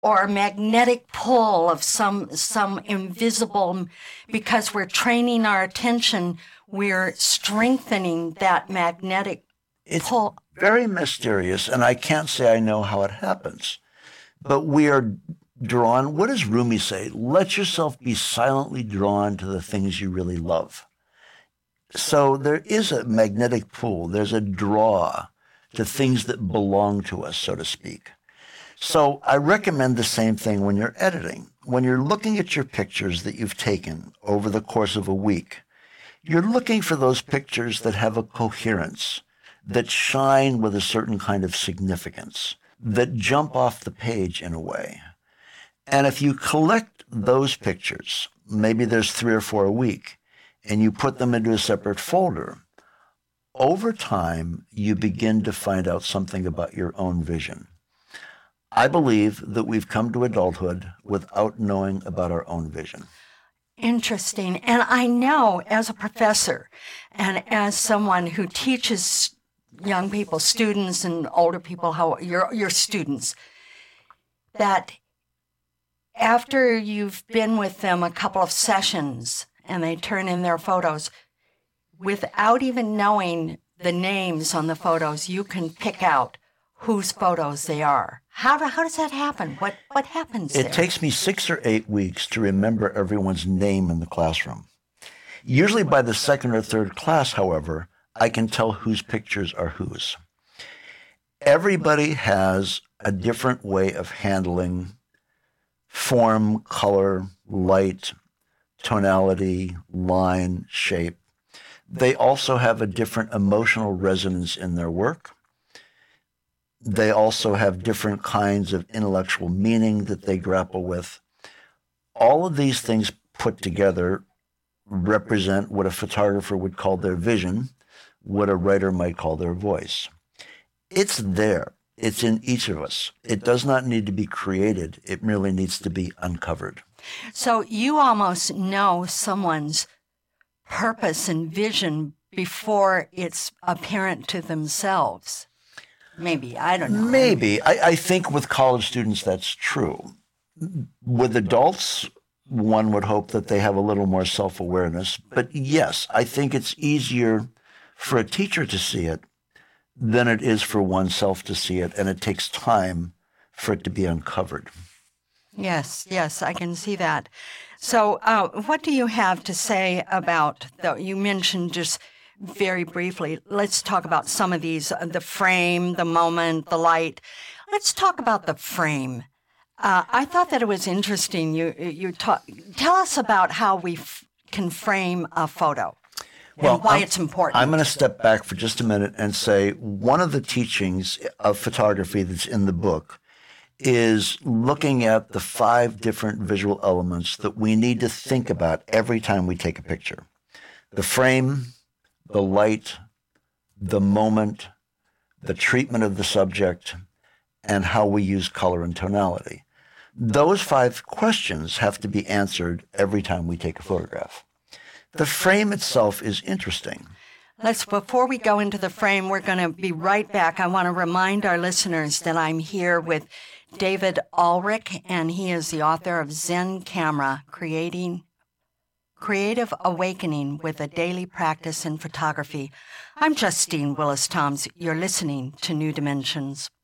or magnetic pull of some invisible, because we're training our attention, we're strengthening that magnetic pull. It's very mysterious, and I can't say I know how it happens. But we are drawn, what does Rumi say? Let yourself be silently drawn to the things you really love. So there is a magnetic pull. There's a draw to things that belong to us, so to speak. So I recommend the same thing when you're editing. When you're looking at your pictures that you've taken over the course of a week, you're looking for those pictures that have a coherence, that shine with a certain kind of significance, that jump off the page in a way. And if you collect those pictures, maybe there's 3 or 4 a week, and you put them into a separate folder, over time, you begin to find out something about your own vision. I believe that we've come to adulthood without knowing about our own vision. Interesting. And I know as a professor and as someone who teaches young people, students and older people, how your students, that after you've been with them a couple of sessions and they turn in their photos, without even knowing the names on the photos, you can pick out whose photos they are. How does that happen? What happens there? It takes me 6 or 8 weeks to remember everyone's name in the classroom. Usually by the 2nd or 3rd class, however, I can tell whose pictures are whose. Everybody has a different way of handling form, color, light, tonality, line, shape. They also have a different emotional resonance in their work. They also have different kinds of intellectual meaning that they grapple with. All of these things put together represent what a photographer would call their vision, what a writer might call their voice. It's there. It's in each of us. It does not need to be created. It merely needs to be uncovered. So you almost know someone's purpose and vision before it's apparent to themselves. Maybe, I don't know. Maybe. I think with college students that's true. With adults, one would hope that they have a little more self-awareness. But yes, I think it's easier for a teacher to see it than it is for oneself to see it, and it takes time for it to be uncovered. Yes, I can see that. So what do you have to say about, you mentioned just very briefly, let's talk about some of these, the frame, the moment, the light. Let's talk about the frame. I thought that it was interesting. Tell us about how we can frame a photo. Well, and why it's important. I'm going to step back for just a minute and say one of the teachings of photography that's in the book is looking at the 5 different visual elements that we need to think about every time we take a picture. The frame, the light, the moment, the treatment of the subject, and how we use color and tonality. Those 5 questions have to be answered every time we take a photograph. The frame itself is interesting. Before we go into the frame, we're going to be right back. I want to remind our listeners that I'm here with David Ulrich, and he is the author of Zen Camera, Creative Awakening with a Daily Practice in Photography. I'm Justine Willis-Toms. You're listening to New Dimensions.